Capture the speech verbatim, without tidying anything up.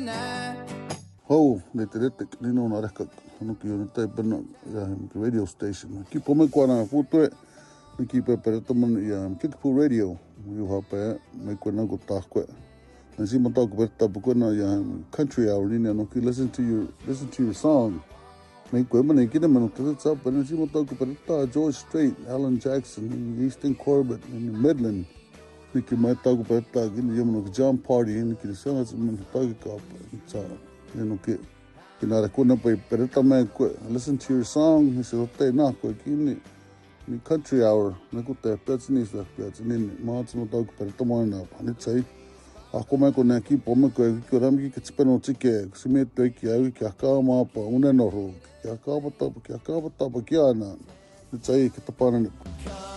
Ho, ne te rete, nino na reka, hanuki o ne tai pena, ia he radio station. Ki pome kua na futue, ni ki pe pereta man ia Kickapoo Radio, iu hape, me kua na ko tākwe. Na si matau ko pereta pukua na ia country hour nini anoki, listen to your, listen to your song. Me kua mana ikine manu tata tsapa, na si matau ko pereta, George Strait, Alan Jackson, Easton Corbett, Midland. Niki mai tau ko pereta, kini ia manu John Party, niki ni sanga sa manu tau ki kapa, Neno ke kinara kuna pai pereta me ko listen to your song he se te na ko kini ni country hour na ko te petsini sa petsini ma tsu ta ko pereta mo na ni tsai a ko me ko na ki po me ko ko ram ki ke tsipeno tsike se me to ki au ki ka ma pa una no ro ki ka pa ta ki ka pa ta pa ki ana ni tsai ki ta pa na